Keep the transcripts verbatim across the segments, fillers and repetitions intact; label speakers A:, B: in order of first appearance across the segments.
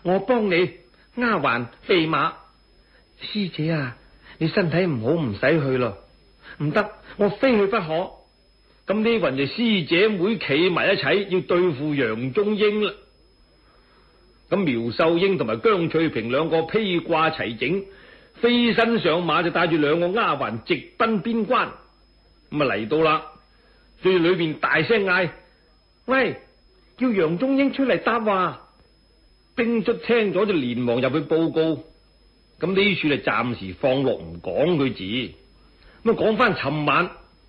A: 我幫你丫鬟備馬。師姐啊，你身體唔好，唔使去咯。唔得，我非去不可。咁呢群就師姐妹企埋一齊，要對付楊中英啦。咁苗秀英同埋姜翠萍兩個披掛齊整，飛身上馬，就帶住兩個丫鬟直奔邊關。咁啊嚟到啦，對裏邊大聲嗌：喂，叫楊中英出嚟答話。兵卒聽咗就連忙入去報告。咁呢處就暫時放落唔講佢字。咁啊講翻尋晚，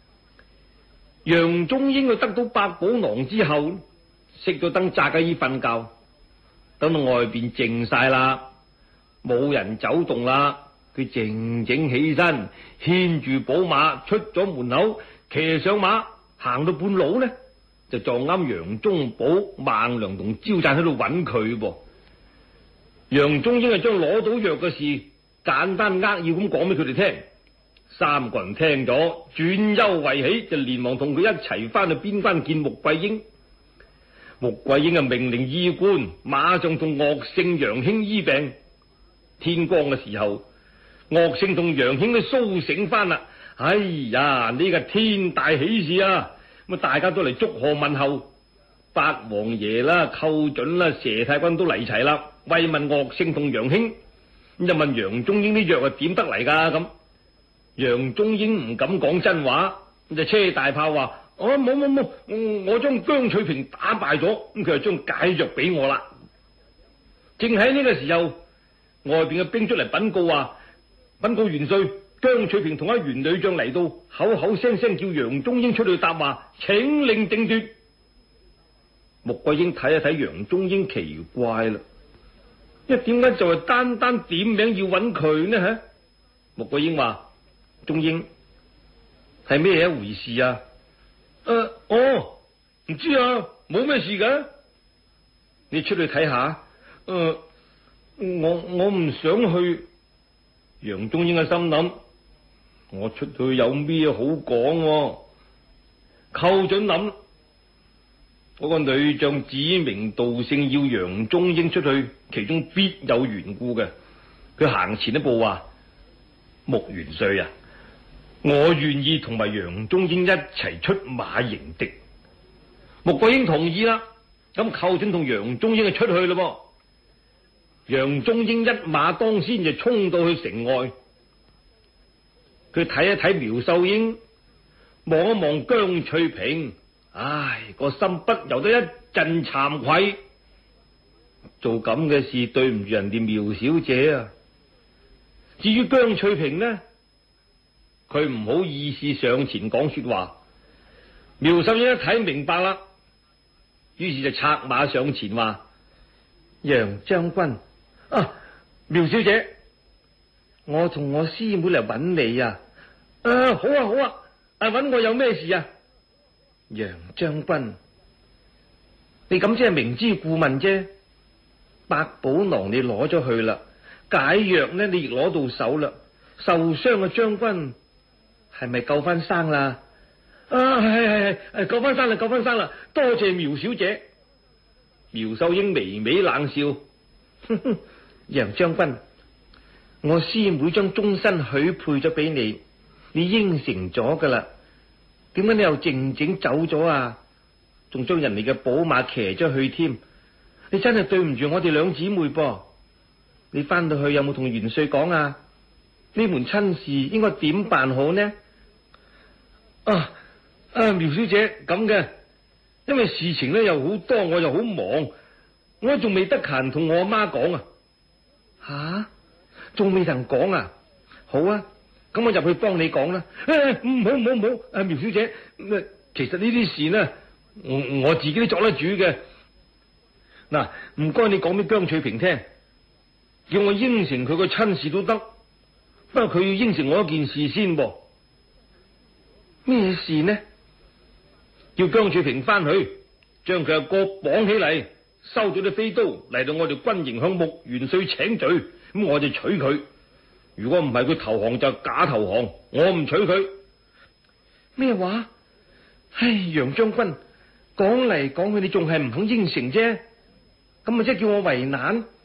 A: 楊中英佢得到百寶囊之後，熄咗燈，扎緊衣瞓覺。等到外邊靜晒啦，冇人走動啦，佢靜靜起身，牽住寶馬出咗門口，騎上馬行到半路呢，就撞啱楊宗保、孟良同焦贊喺度揾佢噃。楊中英係將攞到藥嘅事簡單扼要咁講俾佢哋聽，三個人聽咗轉憂為喜，就連忙同佢一齊翻去邊關見穆桂英。穆桂英啊命令醫官馬上同岳勝、楊興醫病。天光嘅時候，岳勝同楊興都蘇醒翻啦。哎呀，呢個天大喜事啊！咁大家都嚟祝賀問候，八王爺啦、寇準啦、佘太君都嚟齊啦，慰問岳勝同楊興。咁就問楊中英啲藥係點得嚟噶？咁楊中英唔敢講真話，咁就車大炮話：哦，冇冇冇，我將姜翠萍打敗咗，咁佢就將解藥俾我啦。正喺呢個時候，外邊嘅兵出嚟稟告話：稟告元帥，姜翠萍同一員女將嚟到，口口聲聲叫楊中英出去答話，請令定奪。穆桂英睇一睇楊中英，奇怪啦，一點解就係單單點名要揾佢呢？吓，穆桂英話：中英係咩一回事啊？誒、呃，哦，唔知啊，冇咩事噶。你出去睇下。誒、呃，我我唔想去。楊中英嘅心諗：我出去有咩好講、啊？寇準諗，嗰個女將指名道姓要楊中英出去，其中必有緣故嘅。佢行前一步話：穆元帥啊，我願意同埋楊中英一齊出馬迎敵。穆桂英同意啦。咁寇準同楊中英就出去咯。楊中英一馬當先就衝到去城外，佢睇一睇苗秀英，望一望姜翠萍，唉，個心不由得一陣慚愧。做咁嘅事對唔住人哋苗小姐啊。至於姜翠萍呢，佢唔好意思上前講說話。苗秀英一睇明白啦，於是就策馬上前話：楊將軍啊，苗小姐，我同我師妹嚟揾你啊！啊，好啊好啊，啊揾我有咩事啊？楊將軍，你咁即係明知故問啫。百寶囊你攞咗去啦，解藥呢你亦攞到手啦，受傷嘅將軍係咪救翻生啦？啊，係係係，救翻生啦，救翻生啦！多謝苗小姐。苗秀英微微冷笑：哼哼，楊將軍，我師妹將終身許配咗俾你，你應承咗噶啦，點解你又靜靜走咗啊？仲將人哋嘅寶馬騎咗去添，你真係對唔住我哋兩姊妹噃。你翻到去有冇同元帥講啊？呢門親事應該點辦好呢？啊啊，苗小姐咁嘅，因為事情咧又好多，我又好忙，我仲未得閒同我阿媽講啊。吓，仲未曾講啊？好啊，咁我入去幫你講啦。誒，唔好唔好唔好，啊苗小姐，其實呢啲事呢，我我自己都作得主嘅。嗱，唔該你講俾姜翠萍聽，叫我應承佢個親事都得，不過佢要應承我一件事先噃。咩事呢？叫姜翠萍翻去，將佢阿哥綁起嚟，收咗啲飛刀嚟到我哋軍營向穆元帥請罪，咁我就娶佢。如果唔係佢投降就假投降，我唔娶佢。咩話？唉，楊將軍講嚟講去，你仲係唔肯應承啫？咁咪即係叫我為難？